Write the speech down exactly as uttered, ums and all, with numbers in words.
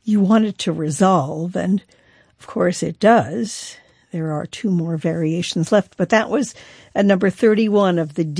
you want it to resolve, and of course it does. There are two more variations left, but that was at number thirty-one of the